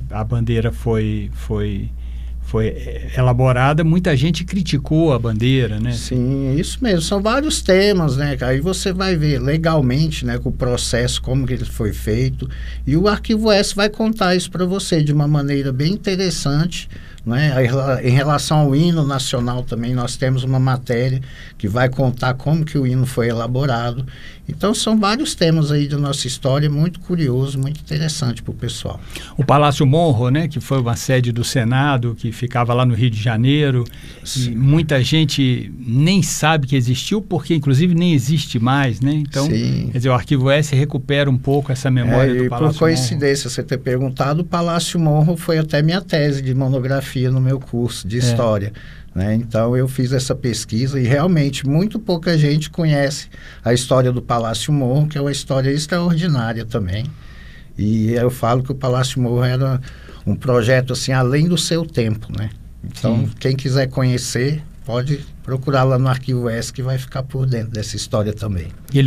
a bandeira foi elaborada, muita gente criticou a bandeira, né? Sim, isso mesmo, são vários temas, né? Aí você vai ver legalmente, né, com o processo, como que ele foi feito, e o Arquivo S vai contar isso para você de uma maneira bem interessante, né? Em relação ao hino nacional também, nós temos uma matéria que vai contar como que o hino foi elaborado. Então são vários temas aí da nossa história, muito curioso, muito interessante para o pessoal. O Palácio Monro, né, que foi uma sede do Senado, que ficava lá no Rio de Janeiro, e muita gente nem sabe que existiu, porque inclusive nem existe mais, né? Então, sim, quer dizer, o Arquivo S recupera um pouco essa memória do Palácio Monro. Por coincidência, você ter perguntado, o Palácio Monro foi até minha tese de monografia no meu curso de História. Né? Então eu fiz essa pesquisa e realmente muito pouca gente conhece a história do Palácio Monro, que é uma história extraordinária também. E eu falo que o Palácio Monro era um projeto assim além do seu tempo, né? Então quem quiser conhecer pode procurar lá no Arquivo S, que vai ficar por dentro dessa história também.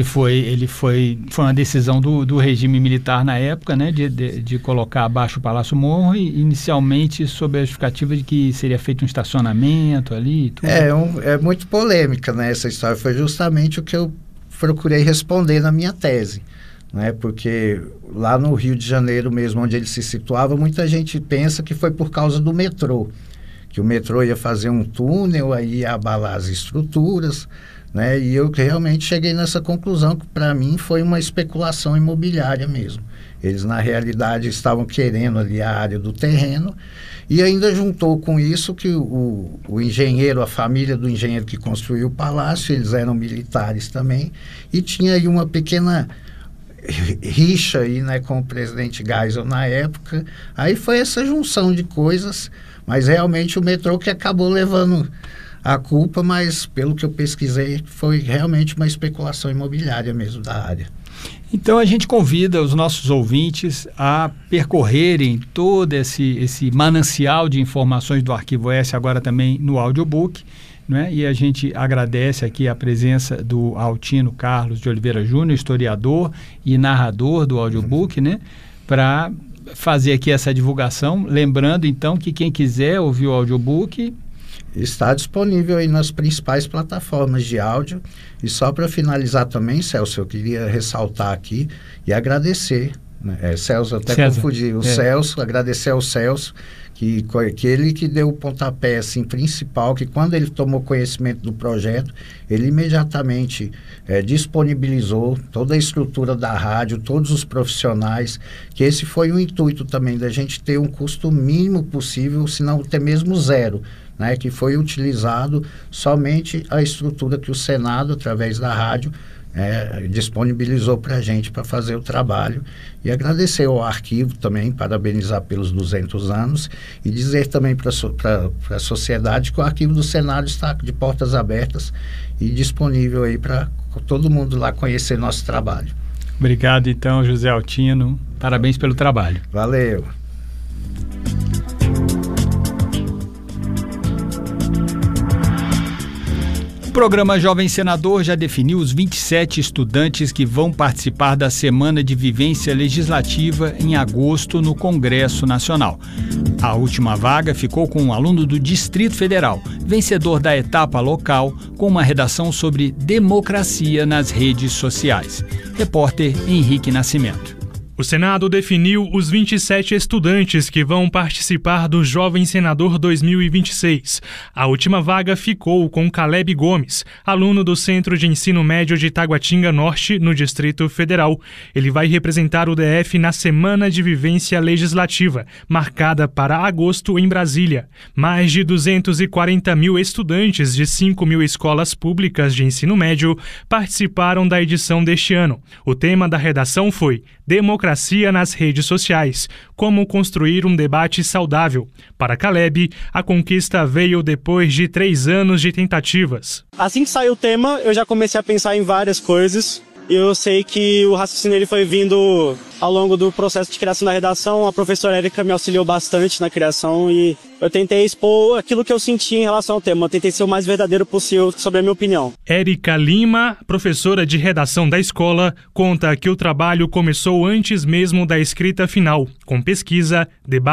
Foi uma decisão do regime militar na época, né, de colocar abaixo o Palácio Monro, e inicialmente sob a justificativa de que seria feito um estacionamento ali e tudo. É muito polêmica, né, essa história. Foi justamente o que eu procurei responder na minha tese, né, porque lá no Rio de Janeiro mesmo, onde ele se situava, muita gente pensa que foi por causa do metrô, que o metrô ia fazer um túnel, aí ia abalar as estruturas, né? E eu realmente cheguei nessa conclusão que para mim foi uma especulação imobiliária mesmo. Eles na realidade estavam querendo ali a área do terreno, e ainda juntou com isso que o engenheiro, a família do engenheiro que construiu o palácio, eles eram militares também, e tinha aí uma pequena rixa aí, né, com o presidente Geisel na época. Aí foi essa junção de coisas, mas realmente o metrô que acabou levando a culpa, mas pelo que eu pesquisei, foi realmente uma especulação imobiliária mesmo da área. Então a gente convida os nossos ouvintes a percorrerem todo esse manancial de informações do Arquivo S, agora também no audiobook, né? E a gente agradece aqui a presença do Altino Carlos de Oliveira Júnior, historiador e narrador do audiobook, né? Para fazer aqui essa divulgação, lembrando então que quem quiser ouvir o audiobook está disponível aí nas principais plataformas de áudio. E só para finalizar também, Celso, eu queria ressaltar aqui e agradecer, né? Celso, até confundi, Celso, agradecer ao Celso, que ele que deu o pontapé assim, principal, que quando ele tomou conhecimento do projeto, ele imediatamente disponibilizou toda a estrutura da rádio, todos os profissionais, que esse foi o intuito também da gente ter um custo mínimo possível, se não até mesmo zero, né, que foi utilizado somente a estrutura que o Senado, através da rádio, disponibilizou para a gente para fazer o trabalho. E agradecer ao arquivo também, parabenizar pelos 200 anos e dizer também para a sociedade que o arquivo do Senado está de portas abertas e disponível aí para todo mundo lá conhecer nosso trabalho. Obrigado então, José Altino, parabéns pelo trabalho. Valeu. O programa Jovem Senador já definiu os 27 estudantes que vão participar da Semana de Vivência Legislativa em agosto no Congresso Nacional. A última vaga ficou com um aluno do Distrito Federal, vencedor da etapa local, com uma redação sobre democracia nas redes sociais. Repórter Henrique Nascimento. O Senado definiu os 27 estudantes que vão participar do Jovem Senador 2026. A última vaga ficou com Caleb Gomes, aluno do Centro de Ensino Médio de Taguatinga Norte, no Distrito Federal. Ele vai representar o DF na Semana de Vivência Legislativa, marcada para agosto em Brasília. Mais de 240 mil estudantes de 5 mil escolas públicas de ensino médio participaram da edição deste ano. O tema da redação foi Democracia nas redes sociais, como construir um debate saudável. Para Caleb, a conquista veio depois de 3 anos de tentativas. Assim que saiu o tema, eu já comecei a pensar em várias coisas. Eu sei que o raciocínio ele foi vindo ao longo do processo de criação da redação. A professora Érica me auxiliou bastante na criação e eu tentei expor aquilo que eu senti em relação ao tema. Eu tentei ser o mais verdadeiro possível sobre a minha opinião. Érica Lima, professora de redação da escola, conta que o trabalho começou antes mesmo da escrita final, com pesquisa, debate